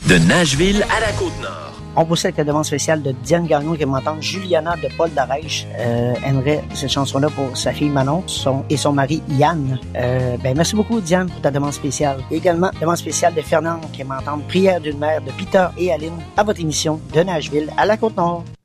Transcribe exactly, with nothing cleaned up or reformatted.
De Nashville à la Côte-Nord. On poursuit avec la demande spéciale de Diane Gagnon qui m'entend Juliana de Paul Darèche euh, aimerait cette chanson-là pour sa fille Manon son, et son mari Yann. Euh, ben merci beaucoup Diane pour ta demande spéciale. Et également, demande spéciale de Fernande qui m'entend Prière d'une mère de Peter et Aline à votre émission de Nashville à la Côte-Nord.